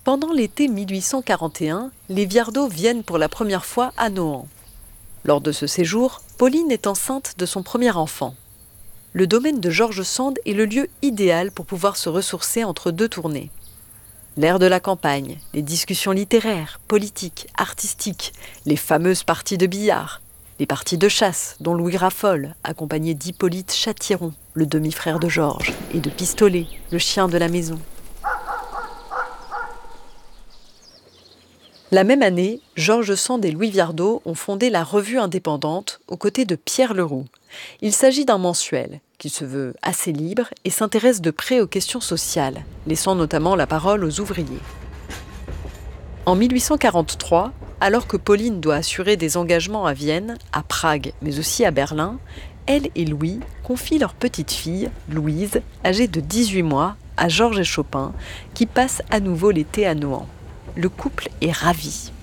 Pendant l'été 1841, les Viardot viennent pour la première fois à Nohant. Lors de ce séjour, Pauline est enceinte de son premier enfant. Le domaine de George Sand est le lieu idéal pour pouvoir se ressourcer entre deux tournées. L'air de la campagne, les discussions littéraires, politiques, artistiques, les fameuses parties de billard, les parties de chasse dont Louis raffole, accompagné d'Hippolyte Châtiron, le demi-frère de Georges, et de Pistolet, le chien de la maison. La même année, George Sand et Louis Viardot ont fondé la Revue indépendante aux côtés de Pierre Leroux. Il s'agit d'un mensuel qui se veut assez libre et s'intéresse de près aux questions sociales, laissant notamment la parole aux ouvriers. En 1843, alors que Pauline doit assurer des engagements à Vienne, à Prague, mais aussi à Berlin, elle et Louis confient leur petite fille, Louise, âgée de 18 mois, à Georges et Chopin, qui passe à nouveau l'été à Nohant. Le couple est ravi.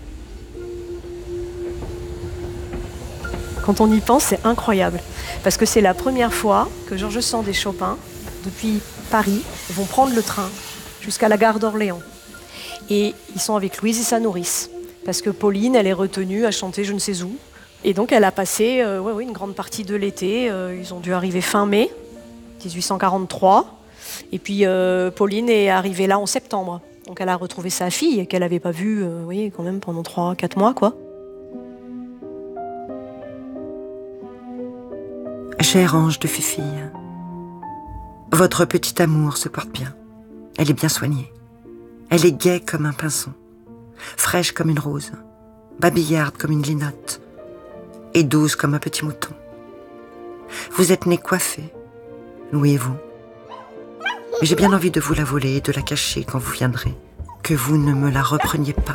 Quand on y pense, c'est incroyable. Parce que c'est la première fois que George Sand et Chopin, depuis Paris, vont prendre le train jusqu'à la gare d'Orléans. Et ils sont avec Louise et sa nourrice. Parce que Pauline, elle est retenue à chanter je ne sais où. Et donc elle a passé une grande partie de l'été. Ils ont dû arriver fin mai 1843. Et puis Pauline est arrivée là en septembre. Donc elle a retrouvé sa fille qu'elle n'avait pas vue quand même pendant 3-4 mois, quoi. Chère ange de fifille, votre petit amour se porte bien. Elle est bien soignée. Elle est gaie comme un pinson, fraîche comme une rose, babillarde comme une linotte et douce comme un petit mouton. Vous êtes nés coiffés, Louis et vous. Mais j'ai bien envie de vous la voler et de la cacher quand vous viendrez. Que vous ne me la repreniez pas.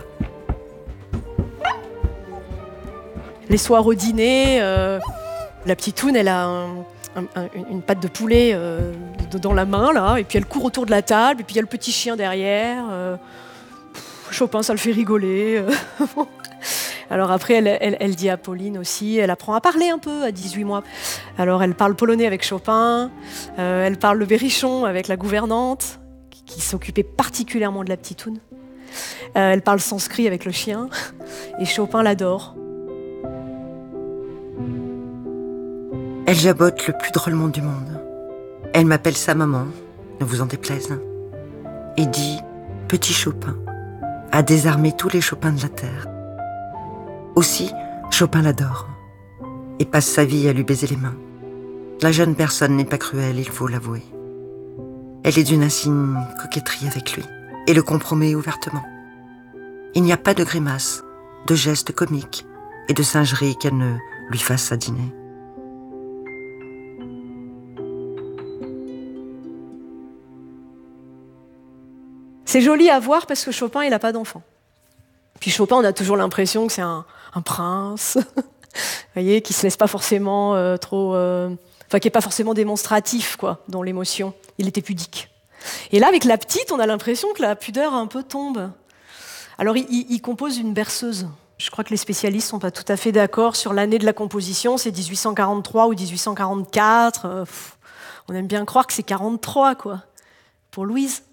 Les soirs au dîner, la petite Toune, elle a une patte de poulet dans la main, là, et puis elle court autour de la table, et puis il y a le petit chien derrière. Chopin, ça le fait rigoler. Alors après, elle dit à Pauline aussi, elle apprend à parler un peu à 18 mois. Alors elle parle polonais avec Chopin, elle parle le berrichon avec la gouvernante, qui s'occupait particulièrement de la petite Toune. Elle parle sanskrit avec le chien, et Chopin l'adore. Elle jabote le plus drôlement du monde. Elle m'appelle sa maman, ne vous en déplaise, et dit « Petit Chopin » a désarmé tous les Chopins de la terre. Aussi, Chopin l'adore et passe sa vie à lui baiser les mains. La jeune personne n'est pas cruelle, il faut l'avouer. Elle est d'une insigne coquetterie avec lui et le compromet ouvertement. Il n'y a pas de grimaces, de gestes comiques et de singeries qu'elle ne lui fasse à dîner. C'est joli à voir parce que Chopin, il n'a pas d'enfant. Puis Chopin, on a toujours l'impression que c'est un prince, vous voyez, qui se laisse pas forcément qui est pas forcément démonstratif, quoi, dans l'émotion. Il était pudique. Et là, avec la petite, on a l'impression que la pudeur un peu tombe. Alors, il compose une berceuse. Je crois que les spécialistes sont pas tout à fait d'accord sur l'année de la composition. C'est 1843 ou 1844. On aime bien croire que c'est 43, quoi, pour Louise.